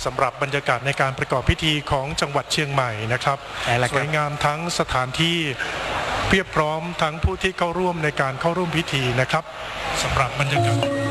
สำหรับบรรยากาศในการประกอบพิธีของจังหวัดเชียงใหม่นะครับสวยงามทั้งสถานที่เพียบพร้อมทั้งผู้ที่เข้าร่วมในการเข้าร่วมพิธีนะครับสำหรับบรรยากาศ